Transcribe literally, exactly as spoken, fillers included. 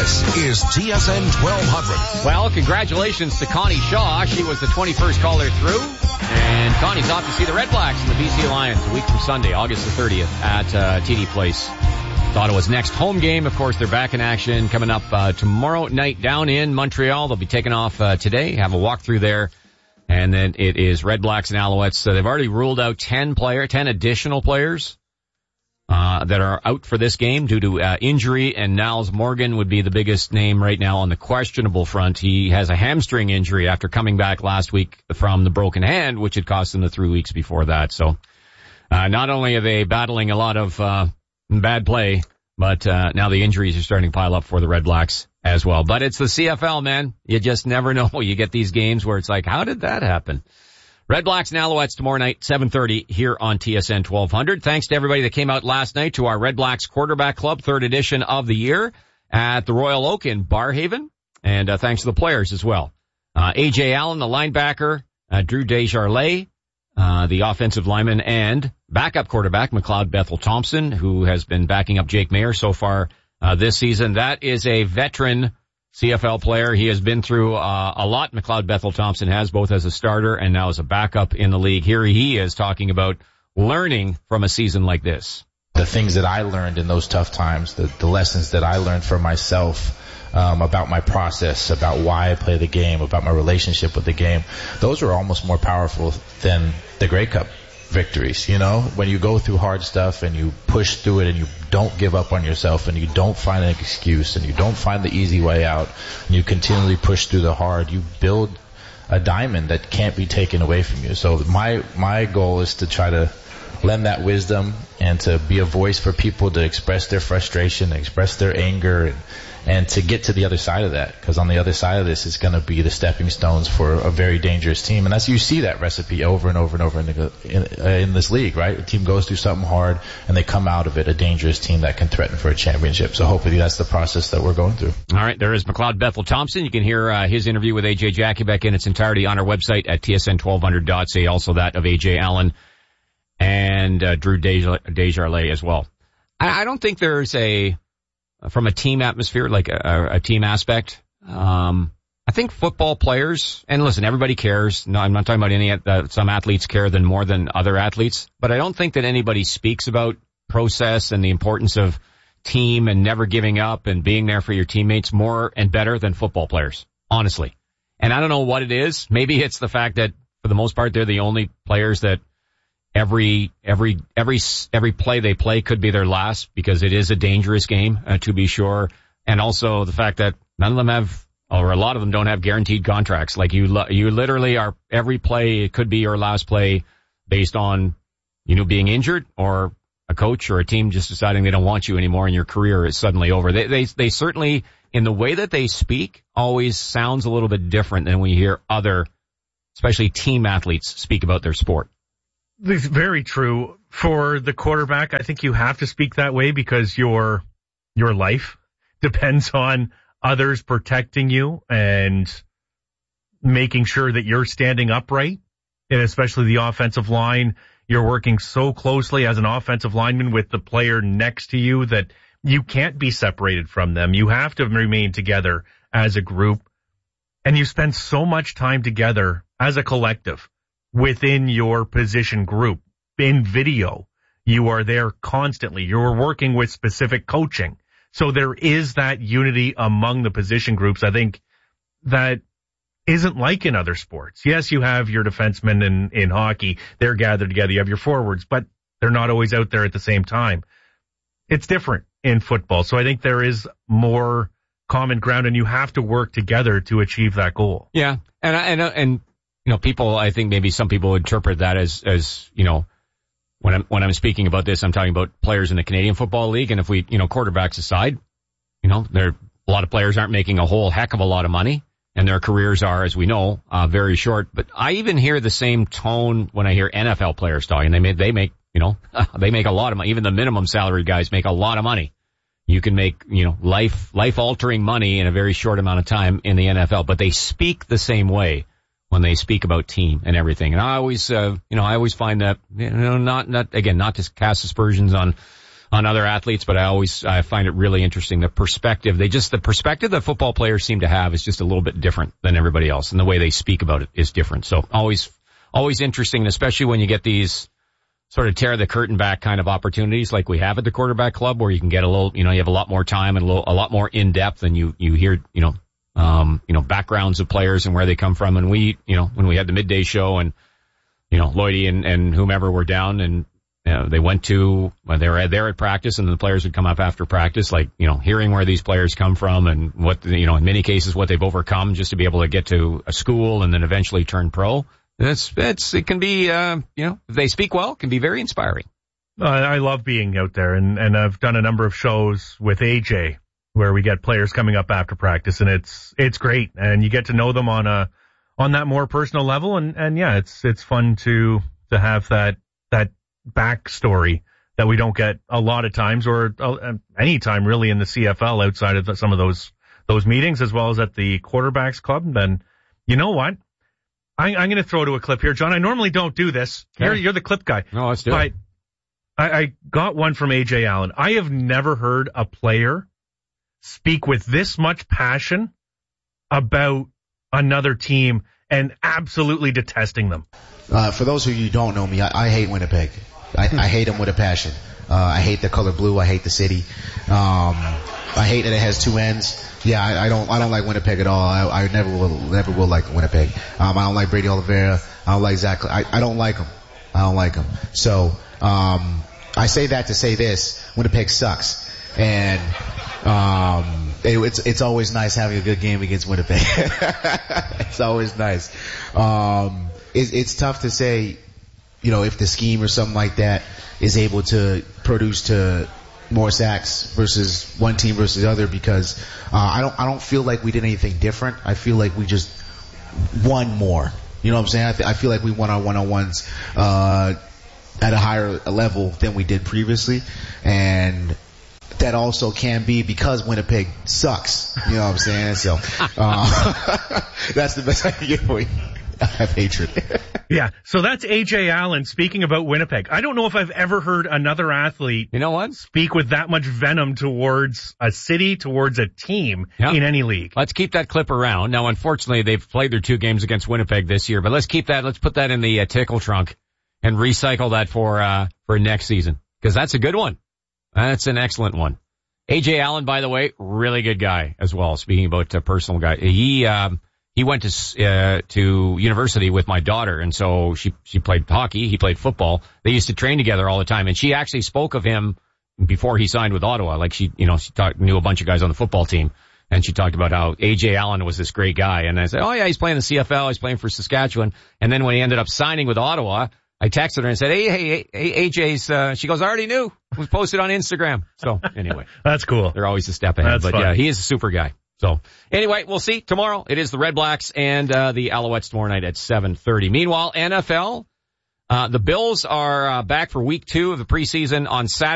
This is T S N twelve hundred. Well, congratulations to Connie Shaw. She was the twenty-first caller through. And Connie's off to see the Red Blacks and the B C Lions a week from Sunday, August the thirtieth at uh, T D Place. Ottawa's next home game. Of course, they're back in action coming up uh, tomorrow night down in Montreal. They'll be taking off uh, today, have a walkthrough there. And then it is Red Blacks and Alouettes. So they've already ruled out ten player, ten additional players uh that are out for this game due to uh, injury. And Niles Morgan would be the biggest name right now on the questionable front. He has a hamstring injury after coming back last week from the broken hand, which had cost him the three weeks before that. So uh not only are they battling a lot of uh bad play, but uh now the injuries are starting to pile up for the Red Blacks as well. But it's the C F L, man. You just never know. You get these games where it's like, how did that happen? Red Blacks and Alouettes tomorrow night, seven thirty here on T S N twelve hundred. Thanks to everybody that came out last night to our Red Blacks Quarterback Club, third edition of the year at the Royal Oak in Barrhaven. And uh, thanks to the players as well. Uh, A J Allen, the linebacker, uh, Drew Desjardins, uh, the offensive lineman, and backup quarterback, McLeod Bethel-Thompson, who has been backing up Jake Mayer so far uh, this season. That is a veteran C F L player. He has been through uh, a lot. McLeod Bethel-Thompson has, both as a starter and now as a backup in the league. Here he is talking about learning from a season like this. The things that I learned in those tough times, the, the lessons that I learned for myself um, about my process, about why I play the game, about my relationship with the game, those are almost more powerful than the Grey Cup victories. You know, when you go through hard stuff and you push through it and you don't give up on yourself and you don't find an excuse and you don't find the easy way out and you continually push through the hard, you build a diamond that can't be taken away from you. So my my goal is to try to lend that wisdom and to be a voice for people to express their frustration, express their anger, and and to get to the other side of that, because on the other side of this is going to be the stepping stones for a very dangerous team. And as you see that recipe over and over and over in, the, in, uh, in this league, right? A team goes through something hard and they come out of it a dangerous team that can threaten for a championship. So hopefully that's the process that we're going through. All right, there is McLeod Bethel-Thompson. You can hear uh, his interview with A J Jakubek in its entirety on our website at T S N twelve hundred dot C A. Also that of A J Allen and uh, Drew Desjardins as well. I, I don't think there's a... from a team atmosphere, like a, a team aspect. Um, I think football players, and listen, everybody cares. No, I'm not talking about any, uh, some athletes care than more than other athletes, but I don't think that anybody speaks about process and the importance of team and never giving up and being there for your teammates more and better than football players, honestly. And I don't know what it is. Maybe it's the fact that for the most part, they're the only players that Every, every, every, every play they play could be their last, because it is a dangerous game, uh, to be sure. And also the fact that none of them have, or a lot of them don't have guaranteed contracts. Like you, you literally are, every play, it could be your last play based on, you know, being injured or a coach or a team just deciding they don't want you anymore and your career is suddenly over. They, they, they certainly, in the way that they speak, always sounds a little bit different than when you hear other, especially team athletes, speak about their sport. It's very true. For the quarterback, I think you have to speak that way because your your life depends on others protecting you and making sure that you're standing upright, and especially the offensive line. You're working so closely as an offensive lineman with the player next to you that you can't be separated from them. You have to remain together as a group, and you spend so much time together as a collective within your position group. In video, you are there constantly. You're working with specific coaching. So there is that unity among the position groups, I think, that isn't like in other sports. Yes, you have your defensemen in, in hockey. They're gathered together. You have your forwards, but they're not always out there at the same time. It's different in football. So I think there is more common ground, and you have to work together to achieve that goal. Yeah, and and and you know, people, I think maybe some people interpret that as, as, you know, when I'm, when I'm speaking about this, I'm talking about players in the Canadian Football League. And if we, you know, quarterbacks aside, you know, there, a lot of players aren't making a whole heck of a lot of money, and their careers are, as we know, uh, very short. But I even hear the same tone when I hear N F L players talking. They make, they make, you know, they make a lot of money. Even the minimum salary guys make a lot of money. You can make, you know, life, life altering money in a very short amount of time in the N F L, but they speak the same way when they speak about team and everything. And I always, uh, you know, I always find that, you know, not, not, again, not to cast aspersions on, on other athletes, but I always I find it really interesting, the perspective. They just, the perspective that football players seem to have is just a little bit different than everybody else, and the way they speak about it is different. So always, always interesting, especially when you get these sort of tear the curtain back kind of opportunities like we have at the Quarterback Club, where you can get a little, you know, you have a lot more time and a little, a lot more in depth, and you, you hear, you know, um, you know, backgrounds of players and where they come from. And we, you know, when we had the midday show and, you know, Lloydie and, and whomever were down, and you know, they went to, well, they were there at practice, and the players would come up after practice, like, you know, hearing where these players come from and what, you know, in many cases what they've overcome just to be able to get to a school and then eventually turn pro. It's, it's, it can be, uh, you know, if they speak well, it can be very inspiring. Uh, I love being out there, and, and I've done a number of shows with A J where we get players coming up after practice, and it's, it's great, and you get to know them on a, on that more personal level, and, and yeah, it's, it's fun to, to have that, that backstory that we don't get a lot of times, or uh, any time really in the C F L outside of the, some of those, those meetings, as well as at the Quarterbacks Club. Then, you know what? I, I'm going to throw to a clip here, John. I normally don't do this. Okay. You're, you're the clip guy. No, let's do but it. I, I got one from A J Allen. I have never heard a player speak with this much passion about another team and absolutely detesting them. Uh, for those of you who don't know me, I, I hate Winnipeg. I, I hate them with a passion. Uh, I hate the color blue. I hate the city. Um, I hate that it has two ends. Yeah, I, I don't, I don't like Winnipeg at all. I, I never will, never will like Winnipeg. Um, I don't like Brady Oliveira. I don't like Zach. I, I don't like him. I don't like him. So, um, I say that to say this: Winnipeg sucks, and um, it, it's it's always nice having a good game against Winnipeg. It's always nice. Um, it, it's tough to say, you know, if the scheme or something like that is able to produce to more sacks versus one team versus the other, because uh, I don't I don't feel like we did anything different. I feel like we just won more. You know what I'm saying? I, th- I feel like we won our one-on-ones uh at a higher level than we did previously, and that also can be because Winnipeg sucks. You know what I'm saying? So uh, that's the best I can get for you. I have hatred. Yeah, so that's A J Allen speaking about Winnipeg. I don't know if I've ever heard another athlete, you know what, speak with that much venom towards a city, towards a team yep. in any league. Let's keep that clip around. Now, unfortunately, they've played their two games against Winnipeg this year, but let's keep that, let's put that in the uh, tickle trunk and recycle that for, uh, for next season. Because that's a good one. That's an excellent one. A J Allen, by the way, really good guy as well. Speaking about a uh, personal guy, he, um, he went to, uh, to university with my daughter. And so she, she played hockey. He played football. They used to train together all the time. And she actually spoke of him before he signed with Ottawa. Like she, you know, she talked, knew a bunch of guys on the football team. And she talked about how A J Allen was this great guy. And I said, oh yeah, he's playing the C F L. He's playing for Saskatchewan. And then when he ended up signing with Ottawa, I texted her and said, hey, hey, hey, A J's, uh, she goes, I already knew. It was posted on Instagram. So anyway. That's cool. They're always a step ahead. That's but fun. Yeah, he is a super guy. So anyway, we'll see tomorrow. It is the Red Blacks and, uh, the Alouettes tomorrow night at seven thirty. Meanwhile, N F L, uh, the Bills are, uh, back for week two of the preseason on Saturday.